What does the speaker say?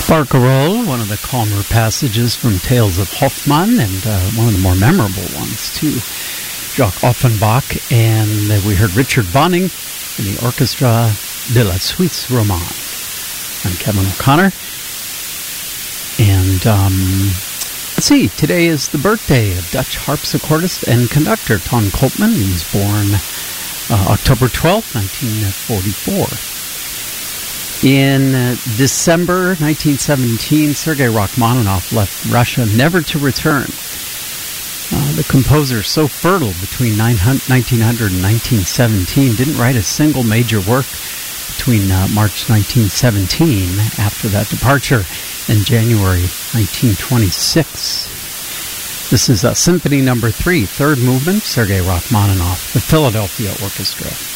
Barcarolle, one of the calmer passages from Tales of Hoffmann, and one of the more memorable ones, too. Jacques Offenbach, and we heard Richard Bonning in the Orchestra de la Suisse Romande. I'm Kevin O'Connor, and let's see, today is the birthday of Dutch harpsichordist and conductor Ton Koopman. He was born October 12th, 1944. In December 1917, Sergei Rachmaninoff left Russia, never to return. The composer, so fertile between 1900 and 1917, didn't write a single major work between March 1917, after that departure, and January 1926. This is Symphony No. 3, third movement, Sergei Rachmaninoff, the Philadelphia Orchestra.